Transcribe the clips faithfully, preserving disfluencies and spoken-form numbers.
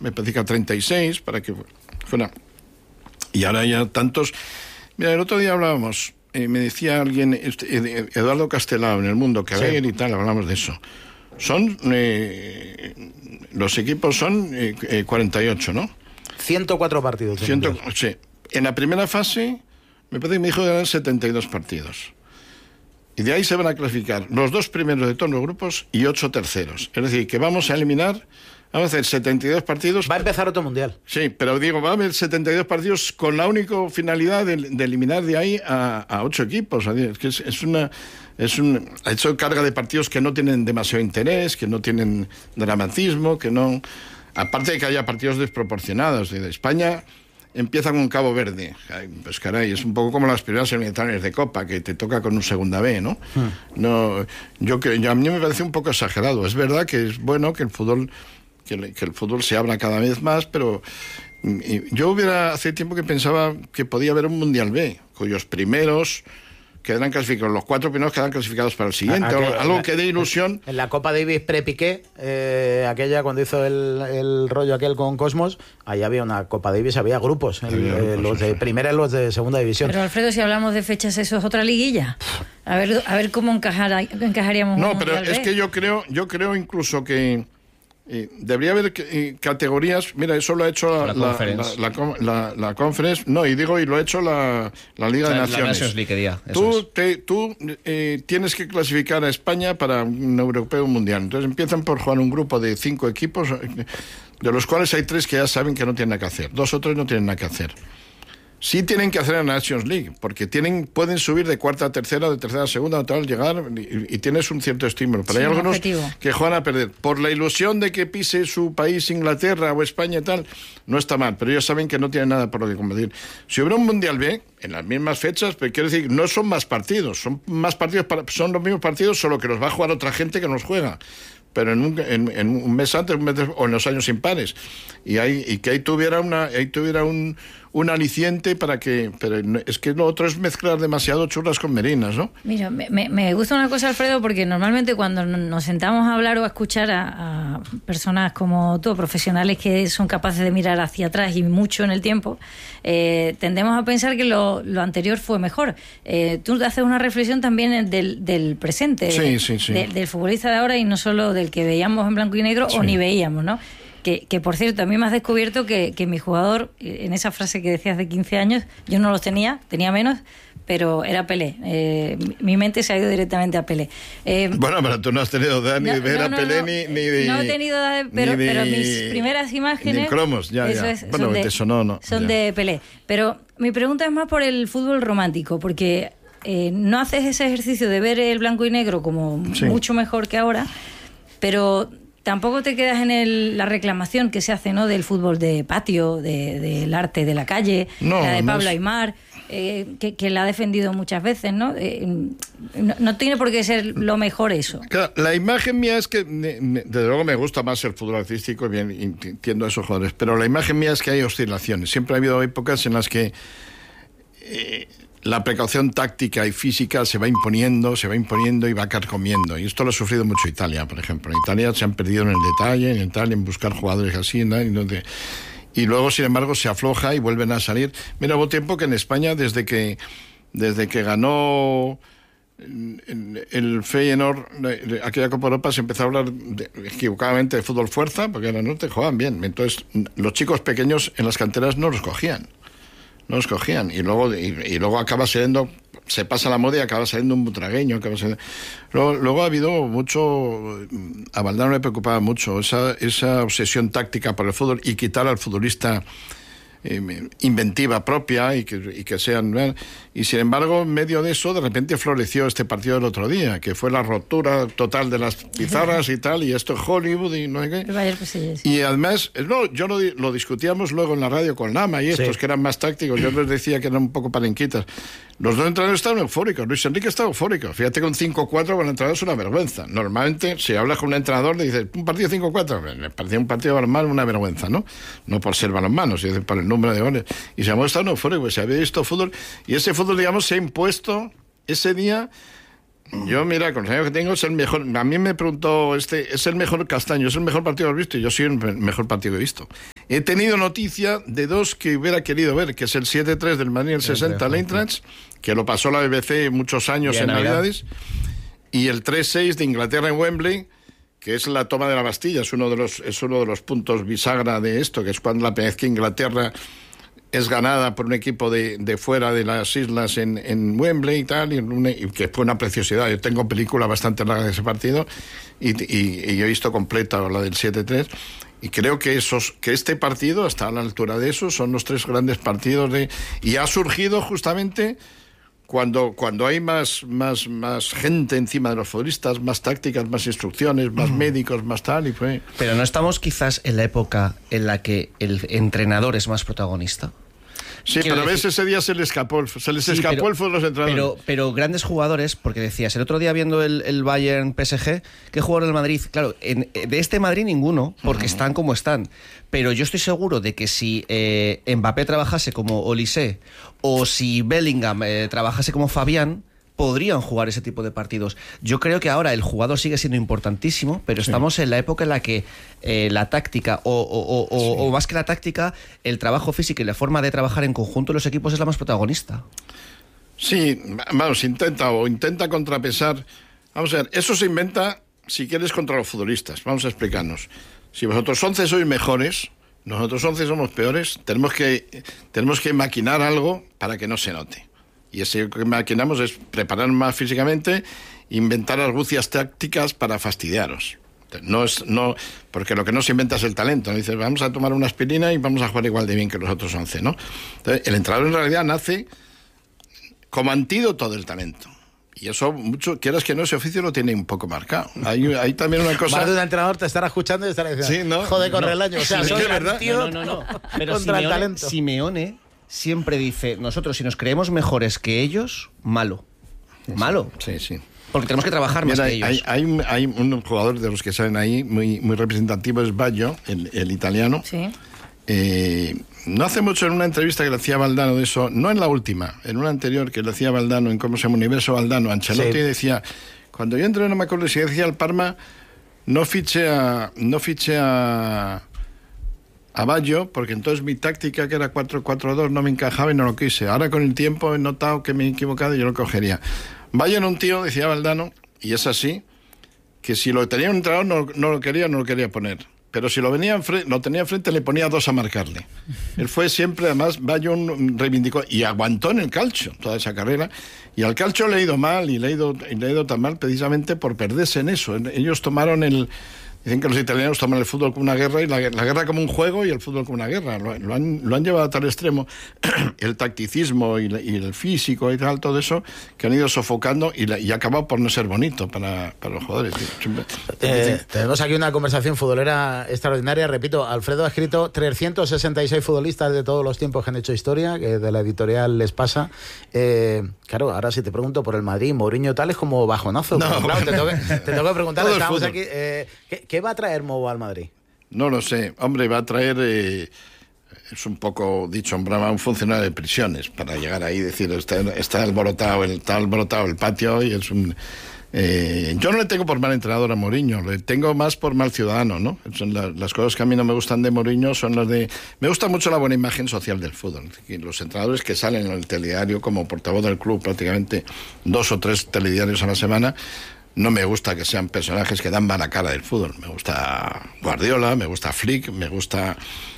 me parece que a treinta y seis, para que fuera. Y ahora ya tantos. Mira, el otro día hablábamos, eh, me decía alguien, este, Eduardo Castelao, en El Mundo, que ayer sí. y tal, hablamos de eso. Son, eh, los equipos son eh, eh, cuarenta y ocho, ¿no? ciento cuatro partidos. cien, sí. En la primera fase, me parece que me dijo que eran setenta y dos partidos. Y de ahí se van a clasificar los dos primeros de todos los grupos y ocho terceros. Es decir, que vamos a eliminar, vamos a hacer setenta y dos partidos. Va a empezar otro mundial. Sí, pero digo, va a haber setenta y dos partidos con la única finalidad de, de eliminar de ahí a, a ocho equipos. Es que es, es una... Es un, ha hecho carga de partidos que no tienen demasiado interés, que no tienen dramatismo, que no... Aparte de que haya partidos desproporcionados. De España empieza con Cabo Verde. Pues caray, es un poco como las primeras eliminatorias de Copa, que te toca con un segunda B, ¿no? Hmm. No, yo que yo, a mí me parece un poco exagerado. Es verdad que es bueno que el fútbol, que, que el fútbol se abra cada vez más, pero yo hubiera hace tiempo que pensaba que podía haber un Mundial B, cuyos primeros quedarán clasificados, los cuatro primeros quedan clasificados para el siguiente, Aquel, algo que dé ilusión. En la Copa Davis pre-Piqué, eh, aquella cuando hizo el, el rollo aquel con Cosmos, ahí había una Copa Davis, había grupos, el, había grupos eh, los de primera y los de segunda división. Pero Alfredo, si hablamos de fechas, eso es otra liguilla. A ver, a ver cómo encajar, encajaríamos. No, pero es que yo creo, yo creo incluso que Eh, debería haber eh, categorías. Mira, eso lo ha hecho la, la, conference. la, la, la, la Conference. No, y digo, y lo ha hecho la, la Liga la, de Naciones. La Nations League, día. Tú, es. te, tú eh, tienes que clasificar a España para un europeo mundial. Entonces empiezan por jugar un grupo de cinco equipos, de los cuales hay tres que ya saben que no tienen nada que hacer. Dos o tres no tienen nada que hacer. Sí tienen que hacer la Nations League, porque tienen, pueden subir de cuarta a tercera, de tercera a segunda, tal, llegar, y, y tienes un cierto estímulo. Pero sí, hay algunos objetivo. Que juegan a perder. Por la ilusión de que pise su país, Inglaterra o España y tal, no está mal, pero ellos saben que no tienen nada por lo que competir. Si hubiera un Mundial B, en las mismas fechas, pero quiero decir, no son más partidos, son más partidos, para, son los mismos partidos, solo que los va a jugar otra gente que nos juega. Pero en un, en, en un mes antes, un mes después, o en los años impares. Y, hay, y que ahí tuviera una ahí tuviera un, un aliciente para que... Pero es que lo otro es mezclar demasiado churras con merinas, ¿no? Mira, me, me gusta una cosa, Alfredo, porque normalmente cuando nos sentamos a hablar o a escuchar a, a personas como tú, profesionales que son capaces de mirar hacia atrás y mucho en el tiempo, eh, tendemos a pensar que lo, lo anterior fue mejor. Eh, tú haces una reflexión también del, del presente, sí, sí, sí. De, del futbolista de ahora y no solo del que veíamos en blanco y negro, sí. O ni veíamos, ¿no? Que, que por cierto, a mí me has descubierto que, que mi jugador, en esa frase que decías de quince años, yo no los tenía, tenía menos, pero era Pelé. Eh, mi mente se ha ido directamente a Pelé. Eh, bueno, pero tú no has tenido edad ni no, de ver no, a no, Pelé no, ni, ni de... No he tenido edad, de, pero, de, pero mis primeras imágenes... Ni cromos, ya, eso ya. Es, bueno, son, de, eso no, no, son ya. de Pelé. Pero mi pregunta es más por el fútbol romántico, porque eh, no haces ese ejercicio de ver el blanco y negro como sí. mucho mejor que ahora, pero... Tampoco te quedas en el, la reclamación que se hace, ¿no? Del fútbol de patio, de, del arte de la calle, no, la de Pablo no es... Aimar, eh, que, que la ha defendido muchas veces, ¿no? Eh, no, no tiene por qué ser lo mejor eso. Claro, la imagen mía es que, desde luego me gusta más el fútbol artístico, bien, entiendo a esos jugadores, pero la imagen mía es que hay oscilaciones. Siempre ha habido épocas en las que... Eh, la precaución táctica y física se va imponiendo, se va imponiendo y va carcomiendo. Y esto lo ha sufrido mucho Italia, por ejemplo. En Italia se han perdido en el detalle, en Italia en buscar jugadores así, ¿no? Y, donde... y luego, sin embargo, se afloja y vuelven a salir. Mira, hubo tiempo que en España, desde que, desde que ganó el Feyenoord, aquella Copa Europa, se empezó a hablar de, equivocadamente de fútbol fuerza, porque en el norte jugaban bien. Entonces, los chicos pequeños en las canteras no los cogían. No los cogían y luego y, y luego acaba saliendo, se pasa la moda y acaba saliendo un butragueño, acaba saliendo... luego, luego ha habido mucho, a Valdano le preocupaba mucho esa, esa obsesión táctica por el fútbol y quitar al futbolista eh, inventiva propia y que, y que sean... Y sin embargo, en medio de eso, de repente floreció este partido del otro día, que fue la rotura total de las pizarras y tal, y esto es Hollywood y no sé qué. Pues sí, sí. Y además, no, yo lo, lo discutíamos luego en la radio con Lama y estos sí. que eran más tácticos, yo les decía que eran un poco palenquitas. Los dos entrenadores estaban eufóricos, Luis Enrique estaba eufórico. Fíjate que un cinco cuatro con el entrenador es una vergüenza. Normalmente, si hablas con un entrenador, le dices, un partido cinco cuatro, me parecía un partido balonmano una vergüenza, ¿no? No por ser balonmano, sino por el número de goles. Y se llamó estado eufórico, se había visto fútbol, y ese fútbol, digamos, se ha impuesto ese día. Yo, mira, con los años que tengo, es el mejor. A mí me preguntó, este, es el mejor Castaño, es el mejor partido que has visto, y yo soy el mejor partido que he visto. He tenido noticia de dos que hubiera querido ver, que es el siete tres del Madrid y el sesenta el Eintracht, que lo pasó la B B C muchos años en Navidades, y el tres seis de Inglaterra en Wembley, que es la toma de la Bastilla, es uno de los, es uno de los puntos bisagra de esto, que es cuando la primera vez que Inglaterra es ganada por un equipo de, de fuera de las islas en, en Wembley y tal, y, una, y que fue una preciosidad. Yo tengo película bastante larga de ese partido y, y, y he visto completa la del siete tres, y creo que esos que este partido está a la altura de esos, son los tres grandes partidos de, y ha surgido justamente cuando cuando hay más más más gente encima de los futbolistas, más tácticas, más instrucciones, más mm. médicos, más tal, y fue. Pero no estamos quizás en la época en la que el entrenador es más protagonista. Sí, Quiero pero decir... ves, ese día se les escapó, se les sí, escapó pero, el fútbol a los entrenadores. Pero, pero grandes jugadores, porque decías, el otro día viendo el, el Bayern P S G, ¿qué jugador del Madrid? Claro, en, de este Madrid ninguno, porque uh-huh. están como están. Pero yo estoy seguro de que si eh, Mbappé trabajase como Olise o si Bellingham eh, trabajase como Fabián, podrían jugar ese tipo de partidos. Yo creo que ahora el jugador sigue siendo importantísimo, pero sí. estamos en la época en la que eh, la táctica, o, o, o, sí. o más que la táctica, el trabajo físico y la forma de trabajar en conjunto de los equipos es la más protagonista. Sí, vamos, intenta o intenta contrapesar. Vamos a ver, eso se inventa, si quieres, contra los futbolistas. Vamos a explicarnos. Si vosotros once sois mejores, nosotros once somos peores, tenemos que, tenemos que maquinar algo para que no se note. Y ese que maquinamos es preparar más físicamente, inventar argucias tácticas para fastidiaros. No es, no, porque lo que no se inventa es el talento. ¿No? Dices, vamos a tomar una aspirina y vamos a jugar igual de bien que los otros once, ¿no? Entonces, el entrenador en realidad nace como antídoto del talento. Y eso, mucho, quieras que no, ese oficio lo tiene un poco marcado. Hay, hay también una cosa... Más de un entrenador te estará escuchando y estará diciendo, sí, ¿no? joder, corre no. el año. O sea, sí, soy verdad. antídoto no, no, no. Pero contra Simeone, el talento. Simeone siempre dice, nosotros si nos creemos mejores que ellos, malo. Malo. Sí, sí. Porque tenemos que trabajar Mira, más que ellos. Hay, hay, un, hay un jugador de los que salen ahí muy, muy representativo, es Baggio, el, el italiano. Sí. Eh, no hace mucho, en una entrevista que le hacía Valdano de eso, no en la última, en una anterior que le hacía Valdano en cómo se llama Universo Valdano, Ancelotti, sí. decía, cuando yo entré en me acuerdo si decía al Parma, no fiché a no fiché a a Baggio, porque entonces mi táctica, que era cuatro cuatro dos, no me encajaba y no lo quise. Ahora con el tiempo he notado que me he equivocado y yo lo cogería. Baggio era un tío, decía Valdano, y es así, que si lo tenía un entrenador no, no lo quería, no lo quería poner. Pero si lo, venía enfrente, lo tenía enfrente, le ponía dos a marcarle. Él fue siempre, además, Baggio reivindicó y aguantó en el calcio toda esa carrera. Y al calcio le ha ido mal, y le ha ido, y le ha ido tan mal precisamente por perderse en eso. Ellos tomaron el... Dicen que los italianos toman el fútbol como una guerra y la, la guerra como un juego y el fútbol como una guerra. Lo, lo, han, lo han llevado a tal extremo, el tacticismo y, la, y el físico y tal, todo eso, que han ido sofocando y, la, y ha acabado por no ser bonito para, para los jugadores. Eh, tenemos aquí una conversación futbolera extraordinaria. Repito, Alfredo ha escrito trescientos sesenta y seis futbolistas de todos los tiempos que han hecho historia, que de la editorial Les Pasa. Eh, claro, ahora si te pregunto por el Madrid, Mourinho tal, es como bajonazo. No, claro, te tengo que, te tengo que preguntar, todo estamos aquí... Eh, ¿qué, ¿Qué va a traer Mou al Madrid? No lo sé. Hombre, va a traer, eh, es un poco dicho en broma, un funcionario de prisiones para llegar ahí y decir, está, está, alborotado, el, está alborotado el patio y es un... Eh, yo no le tengo por mal entrenador a Mourinho, le tengo más por mal ciudadano, ¿no? Son la, las cosas que a mí no me gustan de Mourinho son las de... Me gusta mucho la buena imagen social del fútbol. Y los entrenadores que salen en el telediario como portavoz del club prácticamente dos o tres telediarios a la semana... No me gusta que sean personajes que dan mala cara del fútbol. Me gusta Guardiola, me gusta Flick, me gusta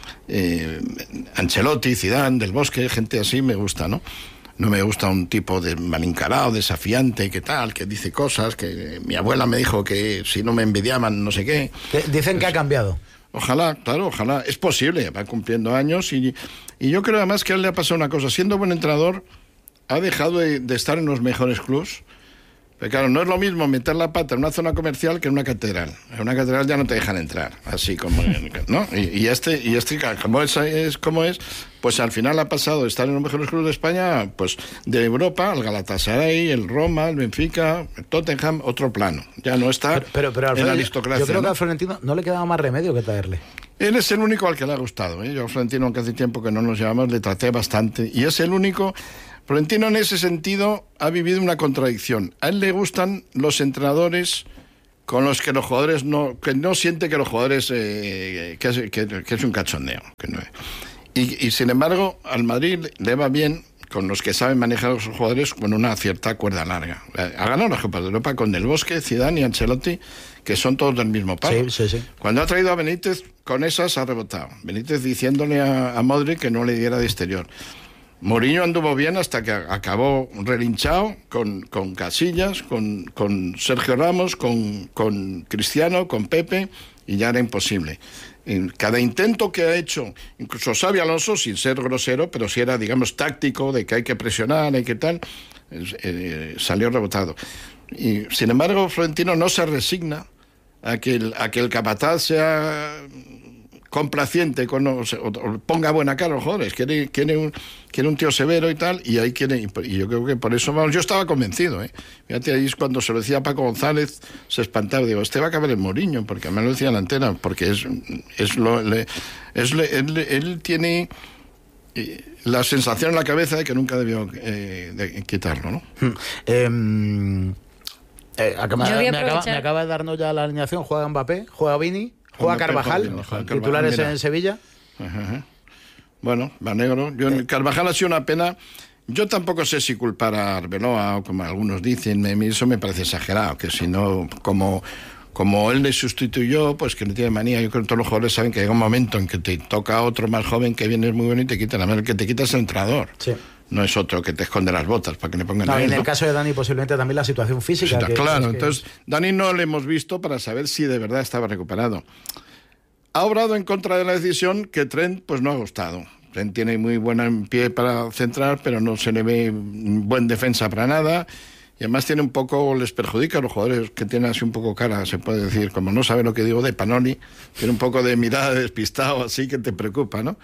eh, Ancelotti, Zidane, Del Bosque, gente así me gusta, ¿no? No me gusta un tipo de mal encarado, desafiante, que tal, que dice cosas, que mi abuela me dijo que si no me envidiaban no sé qué. Dicen que ha cambiado. Ojalá, claro, ojalá. Es posible, va cumpliendo años y, y yo creo además que a él le ha pasado una cosa. Siendo buen entrenador, ha dejado de, de estar en los mejores clubs. Pero claro, no es lo mismo meter la pata en una zona comercial que en una catedral. En una catedral ya no te dejan entrar, así como, ¿no? Y, y este, y este como es, es como es, pues al final ha pasado de estar en los mejores clubes de España, pues de Europa, al Galatasaray, el Roma, el Benfica, el Tottenham, otro plano. Ya no está pero, pero, pero Alfredo, en la aristocracia. Yo creo que ¿no? al Florentino no le quedaba más remedio que traerle. Él es el único al que le ha gustado, ¿eh? Yo a Florentino, aunque hace tiempo que no nos llamamos, le traté bastante. Y es el único... Florentino en ese sentido ha vivido una contradicción. A él le gustan los entrenadores con los que los jugadores no, que no siente que los jugadores, eh, que, es, que, que es un cachondeo. Que no es. Y, y sin embargo, al Madrid le va bien con los que saben manejar a los jugadores con una cierta cuerda larga. Ha ganado la Copa de Europa con Del Bosque, Zidane y Ancelotti, que son todos del mismo palo. Sí, sí, sí. Cuando ha traído a Benítez, con esas ha rebotado. Benítez diciéndole a, a Modric que no le diera de exterior. Mourinho anduvo bien hasta que acabó relinchado con, con Casillas, con, con Sergio Ramos, con, con Cristiano, con Pepe, y ya era imposible. En cada intento que ha hecho, incluso Xabi Alonso, sin ser grosero, pero si era, digamos, táctico, de que hay que presionar, hay que tal, eh, salió rebotado. Y, sin embargo, Florentino no se resigna a que el, a que el capataz sea complaciente, con, o, o, o ponga buena cara a los jugadores, quiere, quiere, un, quiere un tío severo y tal, y ahí quiere, y yo creo que por eso, vamos, yo estaba convencido, ¿eh? Fíjate, ahí es cuando se lo decía a Paco González, se espantaba, digo, este va a acabar en Mourinho, porque me lo decía en la antena, porque es, es lo, le, es le, él, él tiene la sensación en la cabeza de que nunca debió eh, de quitarlo, ¿no? eh, eh, acaba, me, acaba, me acaba de darnos ya la alineación. Juega Mbappé, juega Vini, juega Carvajal, Carvajal, Carvajal titulares mira. en Sevilla. Ajá, ajá. Bueno, va negro. Yo, eh. Carvajal ha sido una pena. Yo tampoco sé si culpar a Arbeloa, o como algunos dicen, me, eso me parece exagerado, que si no, como, como él le sustituyó, pues que no tiene manía. Yo creo que todos los jugadores saben que llega un momento en que te toca otro más joven que viene muy bueno y te quita la mano. El que te quita es el entrenador. Sí. No es otro que te esconde las botas para que le pongan no, a él, en el ¿no? caso de Dani posiblemente también la situación física. Sí, que, claro, es que... entonces Dani no le hemos visto para saber si de verdad estaba recuperado. Ha obrado en contra de la decisión que Trent pues no ha gustado. Trent tiene muy buena en pie para centrar, pero no se le ve buen defensa para nada. Y además tiene un poco, les perjudica a los jugadores que tienen así un poco cara, se puede decir, como no sabe lo que digo de Panoli, tiene un poco de mirada de despistado, así que te preocupa, ¿no?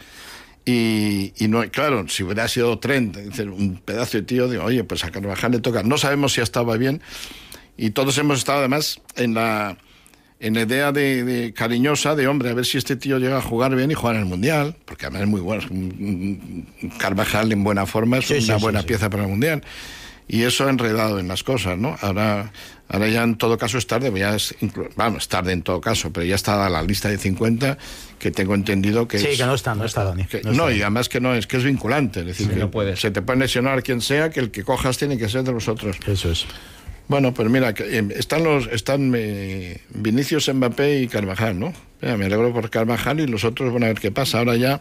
Y, y no, claro, si hubiera sido Trent, un pedazo de tío, digo, oye, pues a Carvajal le toca. No sabemos si estaba bien. Y todos hemos estado además en la, en la idea de, de cariñosa de, hombre, a ver si este tío llega a jugar bien y jugar en el Mundial, porque además es muy bueno. Un, un Carvajal en buena forma es sí, una sí, buena sí, pieza sí. para el Mundial. Y eso ha enredado en las cosas, ¿no? Ahora, ahora ya en todo caso es tarde, ya es, vamos, tarde en todo caso, pero ya está la lista de cincuenta, que tengo entendido que sí, es... que no está, no está, Dani. Que, no, no está. Y además que no, es que es vinculante, es decir, sí, que no puedes. Se te puede lesionar quien sea, que el que cojas tiene que ser de los otros. Eso es. Bueno, pues mira, que, eh, están los están eh, Vinicius, Mbappé y Carvajal, ¿no? Mira, me alegro por Carvajal y los otros, bueno, a ver qué pasa. Ahora ya...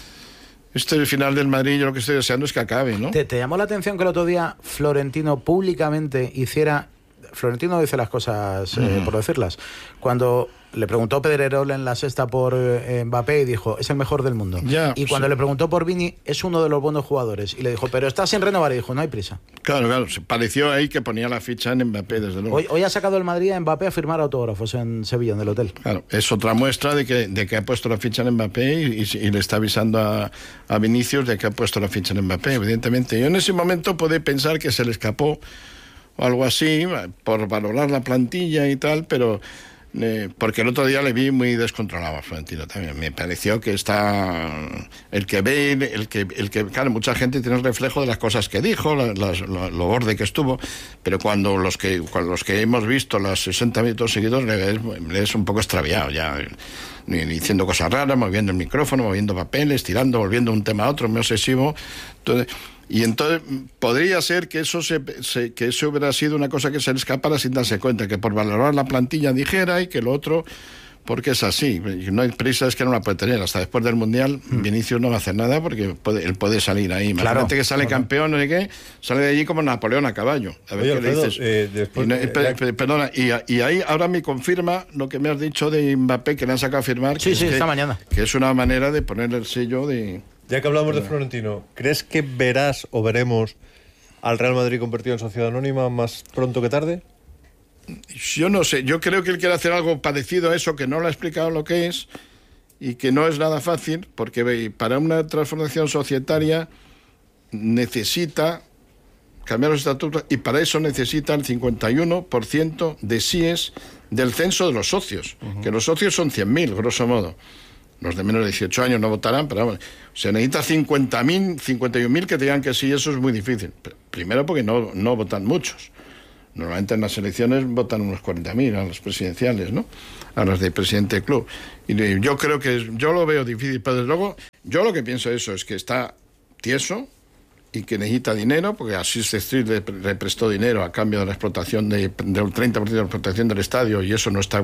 Este el final del Madrid, yo lo que estoy deseando es que acabe, ¿no? ¿Te, te llamó la atención que el otro día Florentino públicamente hiciera... Florentino dice las cosas, eh, uh-huh. por decirlas. Cuando le preguntó Pedrerol en La Sexta por eh, Mbappé y dijo, es el mejor del mundo. Ya, y cuando sí. le preguntó por Vini, es uno de los buenos jugadores. Y le dijo, pero está sin renovar. Y dijo, no hay prisa. Claro, claro. Se pareció ahí que ponía la ficha en Mbappé, desde luego. Hoy, hoy ha sacado el Madrid a Mbappé a firmar autógrafos en Sevilla, en el hotel. Claro, es otra muestra de que, de que ha puesto la ficha en Mbappé y, y, y le está avisando a, a Vinicius de que ha puesto la ficha en Mbappé, evidentemente. Yo en ese momento pude pensar que se le escapó o algo así, por valorar la plantilla y tal, pero eh, porque el otro día le vi muy descontrolado a Florentino también. Me pareció que está el que ve, el que, el que claro, mucha gente tiene el reflejo de las cosas que dijo, la, las, lo, lo borde que estuvo, pero cuando los que cuando los que hemos visto los sesenta minutos seguidos le ves, le ves un poco extraviado ya, diciendo cosas raras, moviendo el micrófono, moviendo papeles, tirando, volviendo de un tema a otro, muy obsesivo. Entonces, y entonces podría ser que eso se, se, que eso hubiera sido una cosa que se le escapara sin darse cuenta, que por valorar la plantilla dijera y que lo otro, porque es así. No hay prisa, es que no la puede tener. Hasta después del Mundial, mm. Vinicius no va a hacer nada porque puede, él puede salir ahí. Imagínate claro, que sale claro. campeón, no sé qué, sale de allí como Napoleón a caballo. A ver Oye, qué Alfredo, le dices. Eh, después, y no, eh, per, per, perdona, y, y ahí ahora me confirma lo que me has dicho de Mbappé, que le han sacado a firmar. Sí, que sí, es esta que, mañana. Que es una manera de ponerle el sello de... Ya que hablamos de Florentino, ¿crees que verás o veremos al Real Madrid convertido en sociedad anónima más pronto que tarde? Yo no sé, yo creo que él quiere hacer algo parecido a eso, que no le ha explicado lo que es y que no es nada fácil, porque para una transformación societaria necesita cambiar los estatutos y para eso necesita el cincuenta y uno por ciento de síes del censo de los socios, uh-huh. que los socios son cien mil, grosso modo. Los de menos de dieciocho años no votarán, pero bueno, se necesita cincuenta mil, cincuenta y un mil que te digan que sí, eso es muy difícil. Primero porque no, no votan muchos. Normalmente en las elecciones votan unos cuarenta mil a las presidenciales, ¿no? A las de presidente del club. Y yo creo que, yo lo veo difícil, pero desde luego, yo lo que pienso eso es que está tieso y que necesita dinero, porque Assist Street le, le prestó dinero a cambio de la explotación de, del treinta por ciento de la explotación del estadio, y eso no está,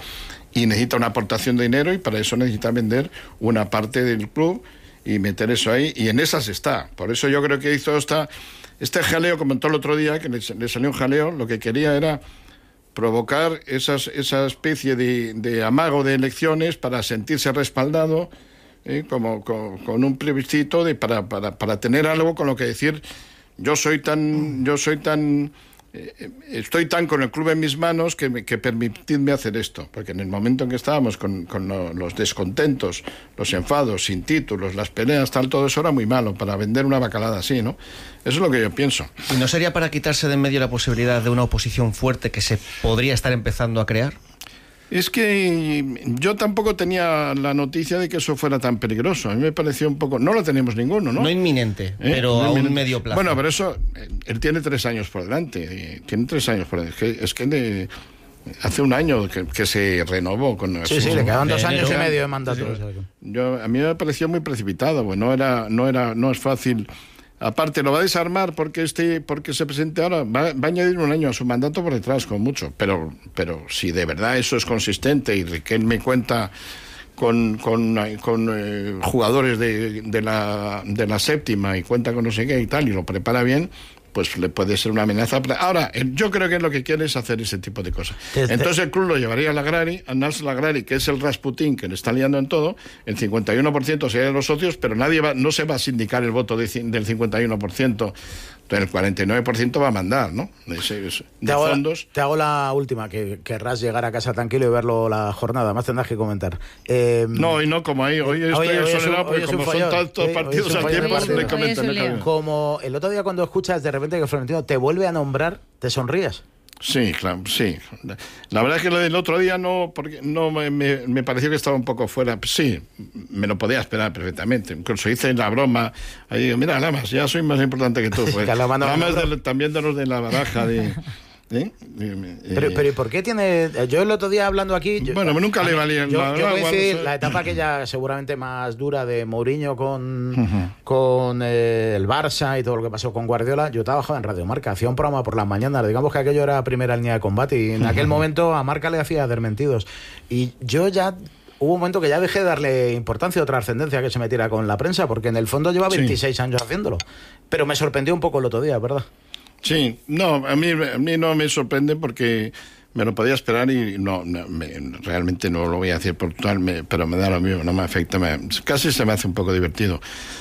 y necesita una aportación de dinero, y para eso necesita vender una parte del club y meter eso ahí, y en esas está. Por eso yo creo que hizo esta, este jaleo, comentó el otro día, que le, le salió un jaleo, lo que quería era provocar esas, esa especie de, de amago de elecciones para sentirse respaldado, ¿eh? como con, con un plebiscito de, para, para, para tener algo con lo que decir, yo soy tan, yo soy tan, eh, estoy tan con el club en mis manos que, me, que permitidme hacer esto, porque en el momento en que estábamos con, con lo, los descontentos, los enfados, sin títulos, las peleas, tal, todo eso era muy malo para vender una bacalada así, ¿no? Eso es lo que yo pienso. ¿Y no sería para quitarse de en medio la posibilidad de una oposición fuerte que se podría estar empezando a crear? Es que yo tampoco tenía la noticia de que eso fuera tan peligroso. A mí me pareció un poco... No lo tenemos ninguno, ¿no? No inminente, ¿Eh? pero no a inminente. Un medio plazo. Bueno, pero eso... Él tiene tres años por delante. Tiene tres años por delante. Es que, es que de, hace un año que, que se renovó con... Sí, sí, le quedaban dos años y medio de mandato. Sí, yo, a mí me pareció muy precipitado. Bueno, no, era, no, era, no es fácil... Aparte, lo va a desarmar porque este porque se presente ahora. Va, va a añadir un año a su mandato por detrás, con mucho. Pero pero si de verdad eso es consistente y Riquelme cuenta con, con, con eh, jugadores de, de, la, de la séptima y cuenta con no sé qué y tal, y lo prepara bien, pues le puede ser una amenaza. Ahora, yo creo que lo que quiere es hacer ese tipo de cosas. Entonces el club lo llevaría a Lagrari, a Nasser Lagrari, que es el Rasputín que le está liando en todo. El cincuenta y uno por ciento serían los socios, pero nadie va, no se va a sindicar el voto de, del cincuenta y uno por ciento. Entonces el cuarenta y nueve por ciento va a mandar, ¿no? De, ese, de te hago, fondos. Te hago la última, que querrás llegar a casa tranquilo y verlo la jornada. Más tendrás que comentar. Eh, no, y no como ahí. Hoy estoy en soledad porque como son tantos partidos al tiempo, no le comentan. Como el otro día cuando escuchas de repente que Florentino te vuelve a nombrar, ¿te sonríes? Sí, claro, sí. La verdad es que lo del otro día no, porque no me, me, me pareció que estaba un poco fuera. Sí, me lo podía esperar perfectamente. Incluso hice la broma. Ahí digo, mira, Lamas, ya soy más importante que tú. Pues. Lamas de, también de los de la baraja de... ¿Eh? Pero, pero ¿y por qué tiene...? Yo el otro día hablando aquí... Yo, bueno, nunca le valía... Yo, yo, yo voy a decir, la etapa aquella seguramente más dura de Mourinho con, uh-huh. con eh, el Barça y todo lo que pasó con Guardiola, yo trabajaba en Radio Marca, hacía un programa por las mañanas, digamos que aquello era primera línea de combate, y en uh-huh. aquel momento a Marca le hacía desmentidos. Y yo ya... Hubo un momento que ya dejé de darle importancia o trascendencia que se metiera con la prensa, porque en el fondo lleva veintiséis sí. años haciéndolo. Pero me sorprendió un poco el otro día, ¿verdad? Sí, no, a mí, a mí no me sorprende porque me lo podía esperar y no, no me, realmente no lo voy a decir por tal, me, pero me da lo mismo, no me afecta, me, casi se me hace un poco divertido.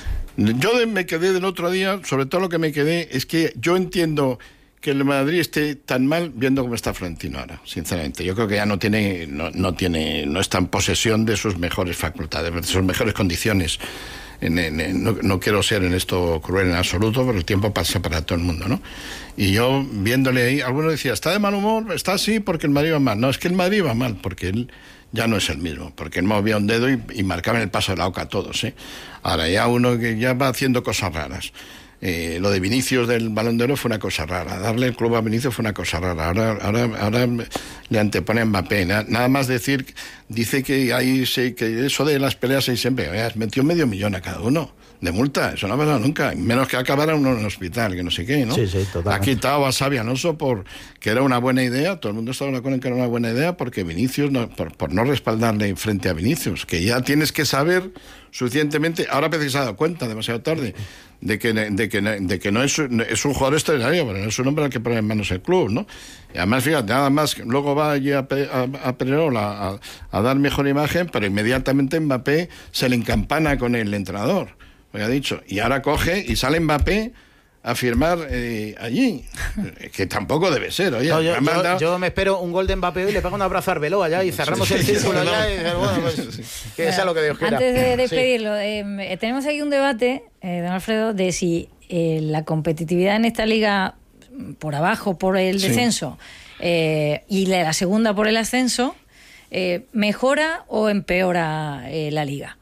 Yo de, me quedé del otro día, sobre todo lo que me quedé es que yo entiendo que el Madrid esté tan mal viendo cómo está Florentino ahora, sinceramente. Yo creo que ya no tiene, no, no tiene, no está en posesión de sus mejores facultades, de sus mejores condiciones. En, en, en, no, no quiero ser en esto cruel en absoluto, pero el tiempo pasa para todo el mundo, ¿no? Y yo viéndole ahí, alguno decía, está de mal humor, está así porque el Madrid va mal. No, es que el Madrid va mal porque él ya no es el mismo, porque él movía un dedo y, y marcaba en el paso de la oca a todos, ¿eh? Ahora ya uno que ya va haciendo cosas raras. Eh, lo de Vinicius del Balón de Oro fue una cosa rara, darle el club a Vinicius fue una cosa rara, ahora, ahora, ahora le antepone a Mbappé, nada, nada más decir, dice que hay sí, que eso de las peleas ahí siempre, oye, metió medio millón a cada uno de multa, eso no ha pasado nunca, menos que acabara uno en el hospital, que no sé qué, ¿no? Sí, sí, totalmente. Ha quitado a Xabi Alonso por que era una buena idea, todo el mundo estaba de acuerdo en que era una buena idea, porque Vinicius, no, por, por no respaldarle frente a Vinicius, que ya tienes que saber suficientemente, ahora parece que se ha dado cuenta demasiado tarde, de que, de que, de que no es, es un jugador extraordinario, pero no es un hombre al que pone en manos el club, ¿no? Y además, fíjate, nada más, luego va allí a, a, a Pedrerol a, a, a dar mejor imagen, pero inmediatamente Mbappé se le encampana con el entrenador, lo que ha dicho, y ahora coge y sale Mbappé a firmar eh, allí, que tampoco debe ser. Oye, no, yo, me yo, mandado... yo me espero un gol de Mbappé y le pego un abrazo a Arbeloa allá y cerramos sí, el círculo sí, allá y bueno, pues, que sea lo que Dios quiera. Antes de despedirlo, sí. eh, tenemos aquí un debate, eh, don Alfredo, de si eh, la competitividad en esta liga por abajo por el sí. descenso eh, y la, la segunda por el ascenso eh, mejora o empeora eh, la liga.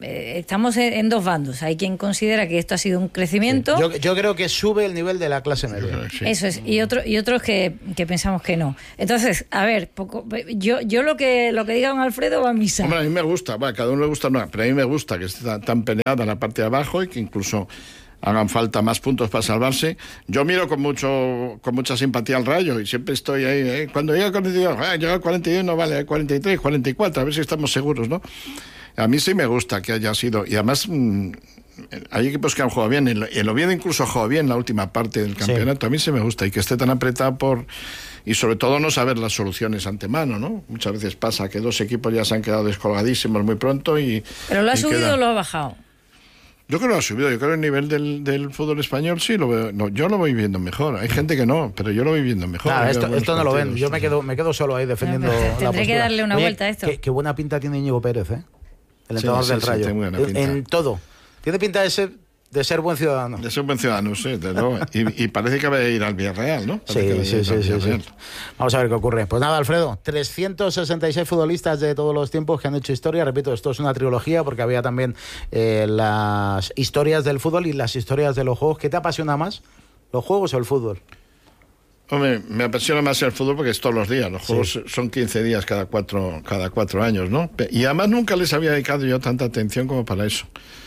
eh, estamos en, en dos bandos. Hay quien considera que esto ha sido un crecimiento. Sí. Yo, yo creo que sube el nivel de la clase media. Sí. Eso es, y otro, y otros que, que pensamos que no. Entonces, a ver, poco, yo, yo lo que lo que diga don Alfredo va a misa. Hombre, a mí me gusta, bueno, cada uno le gusta, no, pero a mí me gusta que esté tan, tan peleada la parte de abajo y que incluso hagan falta más puntos para salvarse. Yo miro con mucho con mucha simpatía al Rayo y siempre estoy ahí, ¿eh? Cuando llega el cuarenta y dos, ah, llega el cuarenta y uno, vale, cuarenta y tres, cuarenta y cuatro, a ver si estamos seguros, ¿no? A mí sí me gusta que haya sido, y además mmm, hay equipos que han jugado bien, el, el Oviedo incluso jugó bien la última parte del campeonato, sí. A mí sí me gusta, y que esté tan apretado por... Y sobre todo no saber las soluciones antemano, ¿no? Muchas veces pasa que dos equipos ya se han quedado descolgadísimos muy pronto y... ¿Pero lo ha subido queda... o lo ha bajado? Yo creo que lo ha subido, yo creo que el nivel del, del fútbol español sí lo veo, no, yo lo voy viendo mejor. Hay gente que no, pero yo lo voy viendo mejor. Nah, esto esto no lo ven, yo me quedo, me quedo solo ahí defendiendo no, la postura. Tendré que darle una Oye, vuelta a esto. Qué, qué buena pinta tiene Íñigo Pérez, ¿eh? El entrenador sí, del sí, Rayo. Sí, tiene buena pinta. En, en todo. Tiene pinta de ser, de ser buen ciudadano. De ser buen ciudadano, sí, de luego. y, y parece que va a ir al Villarreal, ¿no? Sí, sí, sí, sí, sí. Vamos a ver qué ocurre. Pues nada, Alfredo, trescientos sesenta y seis futbolistas de todos los tiempos que han hecho historia. Repito, esto es una trilogía porque había también eh, las historias del fútbol y las historias de los juegos. ¿Qué te apasiona más? ¿Los juegos o el fútbol? Hombre, me apasiona más el fútbol porque es todos los días. Los juegos sí. son quince días cada cuatro, cada cuatro años, ¿no? Y además nunca les había dedicado yo tanta atención como para eso.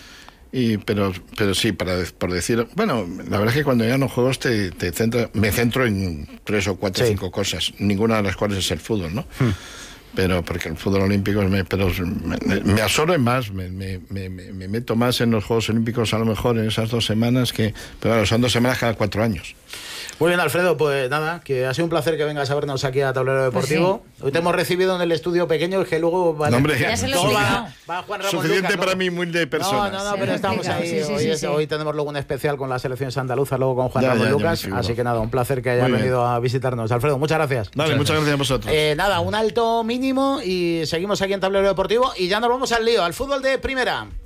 Y, pero, pero sí, para, por decir... Bueno, la verdad es que cuando llegan los juegos te, te centra, me centro en tres o cuatro o sí. cinco cosas, ninguna de las cuales es el fútbol, ¿no? Hmm. Pero porque el fútbol olímpico me, pero me, me absorbe más, me, me, me, me meto más en los Juegos Olímpicos a lo mejor en esas dos semanas que... Pero claro, son dos semanas cada cuatro años. Muy bien, Alfredo, pues nada, que ha sido un placer que vengas a vernos aquí a Tablero Deportivo. Pues sí. Hoy te hemos recibido en el estudio pequeño, es que luego va, no, hombre, ya se lo va, va Juan Ramón suficiente Lucas, para ¿no? mí, muy de personas. No, no, no, pero estamos ahí. Sí, sí, hoy, sí, es, sí. hoy tenemos luego un especial con las selecciones andaluzas, luego con Juan ya, Ramón ya, Lucas. Así que nada, un placer que hayas venido a visitarnos. Alfredo, muchas gracias. Dale, muchas gracias, gracias a vosotros. Eh, nada, un alto mínimo y seguimos aquí en Tablero Deportivo y ya nos vamos al lío, al fútbol de primera.